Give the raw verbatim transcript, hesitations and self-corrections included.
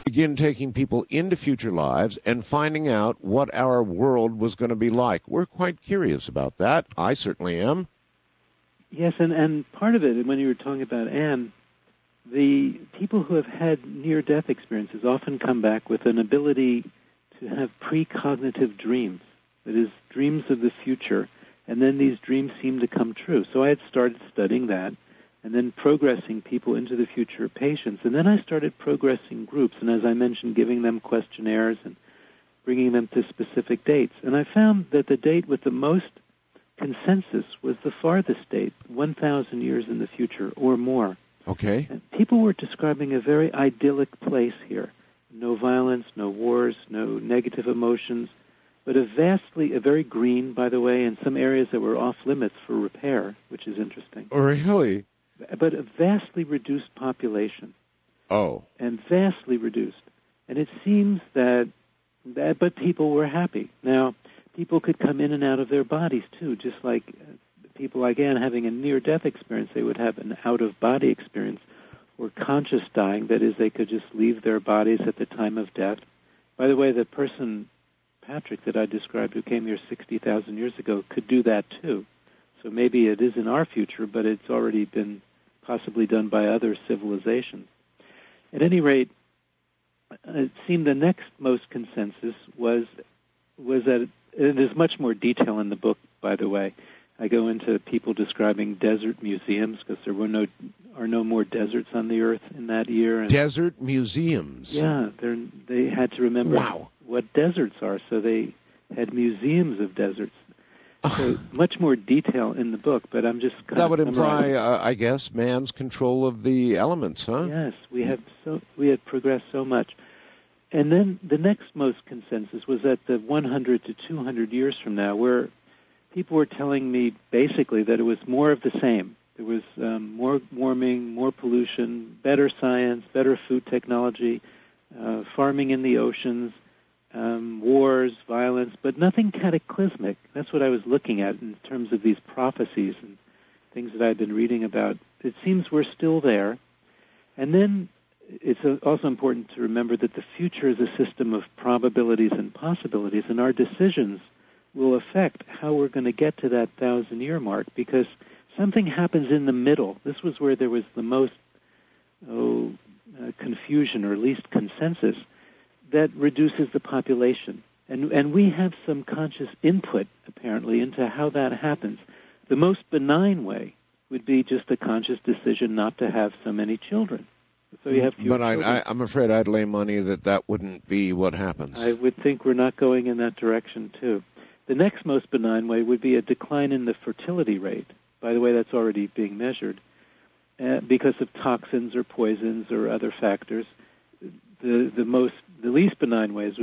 begin taking people into future lives and finding out what our world was going to be like. We're quite curious about that. I certainly am. Yes, and, and part of it, when you were talking about Anne, the people who have had near-death experiences often come back with an ability to have precognitive dreams, that is, dreams of the future, and then these dreams seem to come true. So I had started studying that, and then progressing people into the future patients. And then I started progressing groups, and as I mentioned, giving them questionnaires and bringing them to specific dates. And I found that the date with the most consensus was the farthest date, one thousand years in the future or more. Okay. And people were describing a very idyllic place here. No violence, no wars, no negative emotions, but a vastly, a very green, by the way, and some areas that were off limits for repair, which is interesting. Really? But a vastly reduced population. Oh. And vastly reduced. And it seems that, that, but people were happy. Now, people could come in and out of their bodies, too, just like people like Anne having a near-death experience. They would have an out-of-body experience or conscious dying. That is, they could just leave their bodies at the time of death. By the way, the person, Patrick, that I described who came here sixty thousand years ago could do that, too. So maybe it is in our future, but it's already been possibly done by other civilizations. At any rate, it seemed the next most consensus was was that, and there's much more detail in the book, by the way. I go into people describing desert museums because there were no are no more deserts on the earth in that year. And desert museums? Yeah, they had to remember wow. what deserts are, so they had museums of deserts. So much more detail in the book, but I'm just kind that of would imply, uh, I guess, man's control of the elements, huh? Yes, we have so we had progressed so much, and then the next most consensus was at the one hundred to two hundred years from now, where people were telling me basically that it was more of the same. There was um, more warming, more pollution, better science, better food technology, uh, farming in the oceans. Um, wars, violence, but nothing cataclysmic. That's what I was looking at in terms of these prophecies and things that I've been reading about. It seems we're still there. And then it's also important to remember that the future is a system of probabilities and possibilities, and our decisions will affect how we're going to get to that thousand-year mark, because something happens in the middle. This was where there was the most oh, uh, confusion, or at least consensus, that reduces the population. And and we have some conscious input, apparently, into how that happens. The most benign way would be just a conscious decision not to have so many children. So you have fewer But I, children. I, I'm afraid I'd lay money that that wouldn't be what happens. I would think we're not going in that direction, too. The next most benign way would be a decline in the fertility rate. By the way, that's already being measured. Uh, because of toxins or poisons or other factors. The, the most, the least benign ways